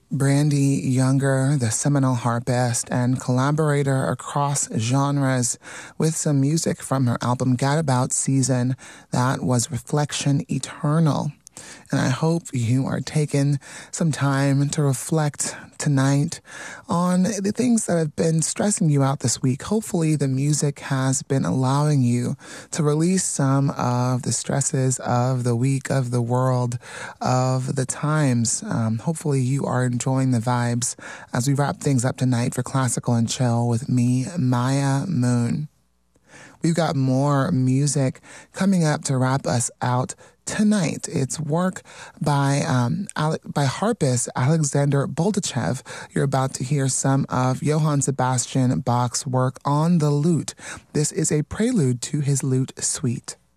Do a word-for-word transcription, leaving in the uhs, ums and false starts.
Brandy Younger, the seminal harpist and collaborator across genres, with some music from her album Gadabout Season. That was Reflection Eternal. And I hope you are taking some time to reflect tonight on the things that have been stressing you out this week. Hopefully the music has been allowing you to release some of the stresses of the week, of the world, of the times. Um, hopefully you are enjoying the vibes as we wrap things up tonight for Classical and Chill with me, Maya Moon. We've got more music coming up to wrap us out tonight. It's work by um, Ale- by harpist Alexander Boldachev. You're about to hear some of Johann Sebastian Bach's work on the lute. This is a prelude to his lute suite.